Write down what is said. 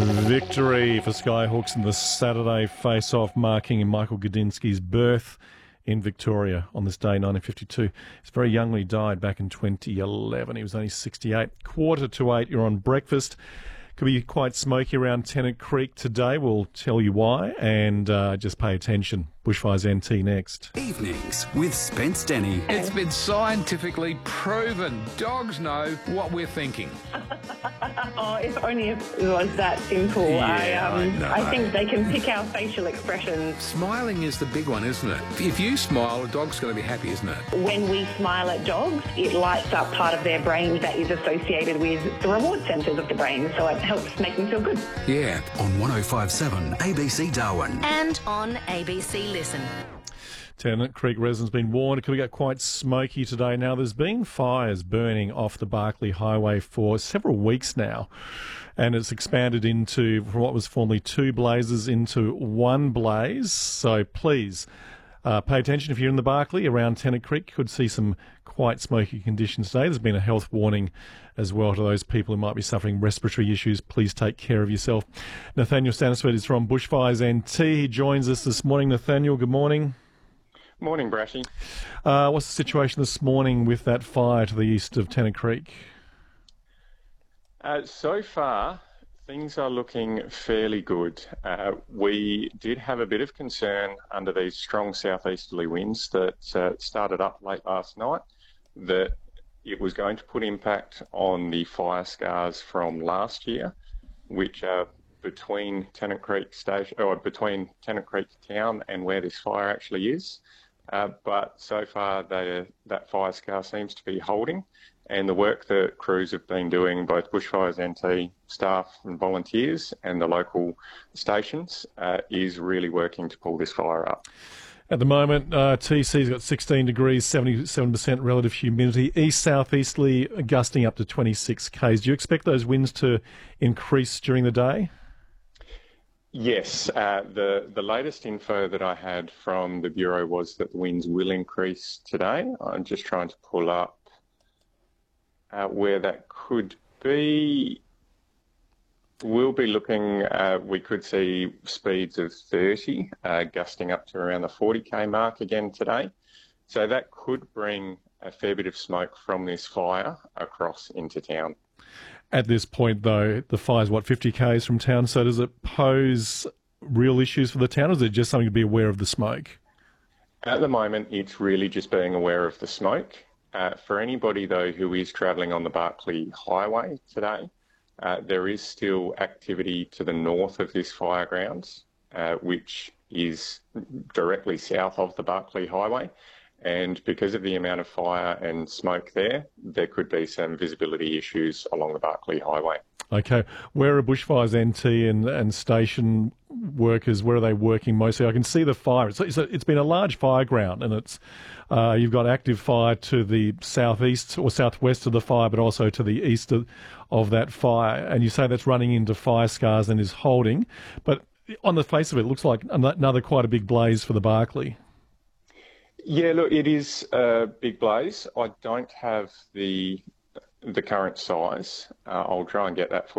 Victory for Skyhawks in the Saturday face-off, marking Michael Gudinski's birth in Victoria on this day, 1952. He's very young when he died back in 2011. He was only 68. 7:45, you're on breakfast. Could be quite smoky around Tennant Creek today. We'll tell you why, and just pay attention. Bushfires NT next. Evenings with Spence Denny. It's been scientifically proven. Dogs know what we're thinking. Oh, if only it was that simple. Yeah, I think they can pick our facial expressions. Smiling is the big one, isn't it? If you smile, a dog's going to be happy, isn't it? When we smile at dogs, it lights up part of their brain that is associated with the reward centres of the brain, so it helps make them feel good. Yeah. On 105.7 ABC Darwin. And on ABC Listen. Tennant Creek residents been warned it could get quite smoky today. Now, there's been fires burning off the Barkly Highway for several weeks now, and it's expanded into, from what was formerly two blazes, into one blaze. So please pay attention if you're in the Barkly around Tennant Creek. You could see some quite smoky conditions today. There's been a health warning as well to those people who might be suffering respiratory issues. Please take care of yourself. Nathaniel Stanisford is from Bushfires NT. He joins us this morning. Nathaniel, good morning. Morning, Brashy. What's the situation this morning with that fire to the east of Tennant Creek? So far, things are looking fairly good. We did have a bit of concern under these strong southeasterly winds that started up late last night, that it was going to put impact on the fire scars from last year, which are between Tennant Creek Station, or between Tennant Creek town and where this fire actually is. But so far, that fire scar seems to be holding, and the work that crews have been doing, both Bushfires NT staff and volunteers and the local stations, is really working to pull this fire up. At the moment, TC's got 16 degrees, 77% relative humidity, east-southeasterly gusting up to 26 k's. Do you expect those winds to increase during the day? Yes, the latest info that I had from the Bureau was that the winds will increase today. I'm just trying to pull up where that could be. We'll be looking, we could see speeds of 30, gusting up to around the 40k mark again today. So that could bring a fair bit of smoke from this fire across into town. At this point, though, the fire's, 50 k's from town, so does it pose real issues for the town, or is it just something to be aware of the smoke? At the moment, it's really just being aware of the smoke. For anybody, though, who is travelling on the Barkly Highway today, there is still activity to the north of this fire grounds, which is directly south of the Barkly Highway. And because of the amount of fire and smoke there could be some visibility issues along the Barkly Highway. Okay. Where are Bushfires NT and station workers, where are they working mostly? I can see the fire. It's been a large fire ground, and it's you've got active fire to the southeast or southwest of the fire, but also to the east of that fire. And you say that's running into fire scars and is holding. But on the face of it looks like another quite a big blaze for the Barkly. Yeah, look, it is a big blaze. I don't have the current size. I'll try and get that for